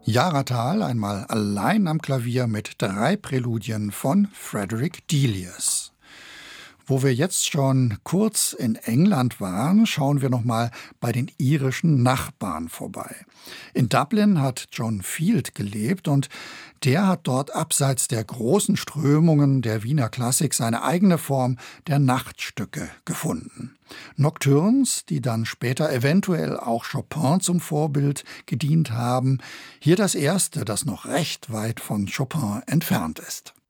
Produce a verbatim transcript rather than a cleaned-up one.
Jara Thal einmal allein am Klavier mit drei Präludien von Frederick Delius. Wo wir jetzt schon kurz in England waren, schauen wir noch mal bei den irischen Nachbarn vorbei. In Dublin hat John Field gelebt und der hat dort abseits der großen Strömungen der Wiener Klassik seine eigene Form der Nachtstücke gefunden. Nocturnes, die dann später eventuell auch Chopin zum Vorbild gedient haben. Hier das erste, das noch recht weit von Chopin entfernt ist.